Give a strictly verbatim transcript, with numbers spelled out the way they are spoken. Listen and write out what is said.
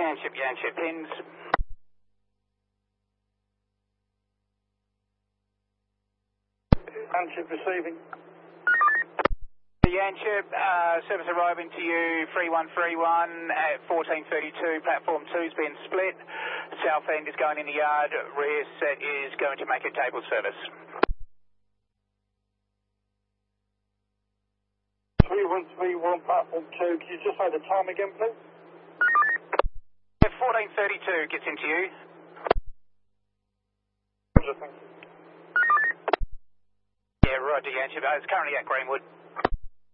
Yanship, Yanship, pins. Yanship receiving. Yanship, uh, service arriving to you three one three one at fourteen thirty-two, platform two's been split. South end is going in the yard, rear set is going to make a table service. three one three one, platform two, can you just say the time again, please? Yeah, fourteen thirty-two gets into you. Roger, thank you. Yeah, Roger, Yanship, uh, it's currently at Greenwood.